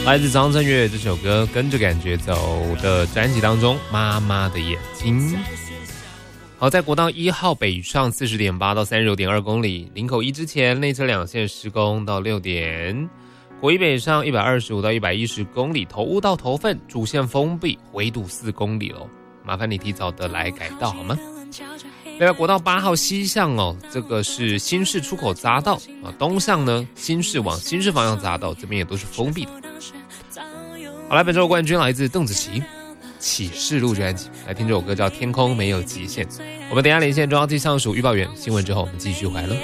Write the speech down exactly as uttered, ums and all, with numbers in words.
来自张震岳这首歌《跟着感觉走》的专辑当中，《妈妈的眼睛》。好，在国道一号北上 四十点八 到 三十九点二 公里，林口一之前内侧两线施工到六点。国一北上一百二十五到一百一十公里，头屋到头份主线封闭，围堵四公里咯，麻烦你提早的来改道好吗？另外国道八号西向哦，这个是新市出口匝道啊，东向呢新市往新市方向匝道，这边也都是封闭的。好来，本周的冠军来自邓紫棋，启示录专辑，来听这首歌叫《天空没有极限》。我们等一下连线中央气象署预报员新闻之后，我们继续回来了。